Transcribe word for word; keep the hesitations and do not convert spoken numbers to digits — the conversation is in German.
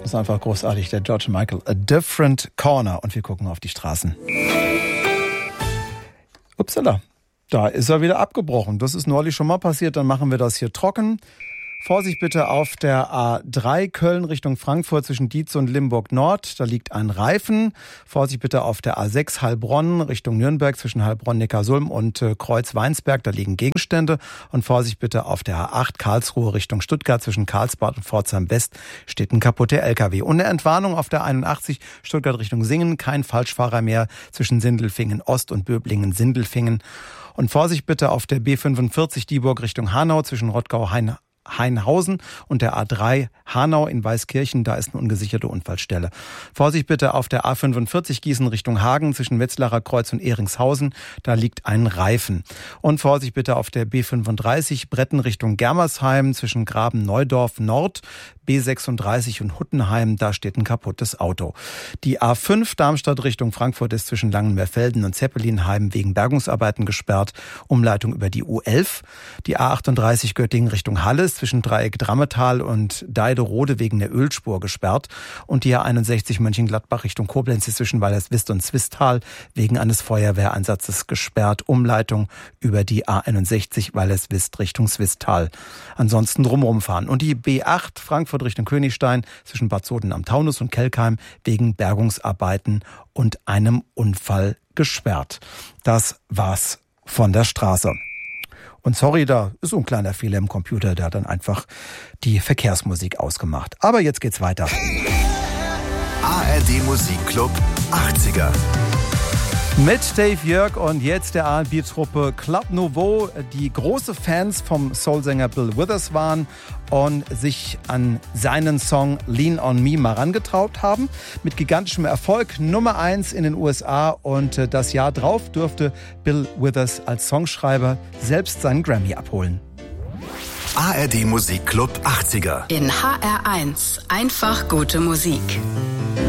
Das ist einfach großartig, der George Michael. A Different Corner. Und wir gucken auf die Straßen. Upsala, da ist er wieder abgebrochen. Das ist neulich schon mal passiert, dann machen wir das hier trocken. Vorsicht bitte auf der A drei Köln Richtung Frankfurt zwischen Dietz und Limburg Nord. Da liegt ein Reifen. Vorsicht bitte auf der A sechs Heilbronn Richtung Nürnberg zwischen Heilbronn, Neckarsulm und äh, Kreuz-Weinsberg. Da liegen Gegenstände. Und Vorsicht bitte auf der A acht Karlsruhe Richtung Stuttgart zwischen Karlsbad und Pforzheim West steht ein kaputter L K W. Und eine Entwarnung auf der einundachtzig Stuttgart Richtung Singen. Kein Falschfahrer mehr zwischen Sindelfingen Ost und Böblingen-Sindelfingen. Und Vorsicht bitte auf der B fünfundvierzig Dieburg Richtung Hanau zwischen Rottgau-Hain Hainhausen und der A drei Hanau in Weißkirchen, da ist eine ungesicherte Unfallstelle. Vorsicht bitte auf der A fünfundvierzig Gießen Richtung Hagen zwischen Wetzlarer Kreuz und Ehringshausen, da liegt ein Reifen. Und Vorsicht bitte auf der B fünfunddreißig Bretten Richtung Germersheim zwischen Graben-Neudorf Nord, B sechsunddreißig und Huttenheim, da steht ein kaputtes Auto. Die A fünf Darmstadt Richtung Frankfurt ist zwischen Langenmeerfelden und Zeppelinheim wegen Bergungsarbeiten gesperrt, Umleitung über die U elf. Die A achtunddreißig Göttingen Richtung Halle ist zwischen Dreieck Drammetal und Deiderode wegen der Ölspur gesperrt. Und die A einundsechzig Mönchengladbach Richtung Koblenz ist zwischen Weilerswist und Zwistal wegen eines Feuerwehreinsatzes gesperrt. Umleitung über die A einundsechzig Weilerswist Richtung Zwistal. Ansonsten drumherum fahren. Und die B acht Frankfurt Richtung Königstein zwischen Bad Soden am Taunus und Kelkheim wegen Bergungsarbeiten und einem Unfall gesperrt. Das war's von der Straße. Und sorry, da ist so ein kleiner Fehler im Computer, der hat dann einfach die Verkehrsmusik ausgemacht. Aber jetzt geht's weiter. A R D Musikclub achtziger. Mit Dave Jörg und jetzt der R und B-Truppe Club Nouveau, die große Fans vom Soulsänger Bill Withers waren und sich an seinen Song Lean on Me mal rangetraut haben. Mit gigantischem Erfolg, Nummer eins in den U S A, und das Jahr drauf durfte Bill Withers als Songschreiber selbst seinen Grammy abholen. A R D Musikclub achtziger. In H R eins. Einfach gute Musik.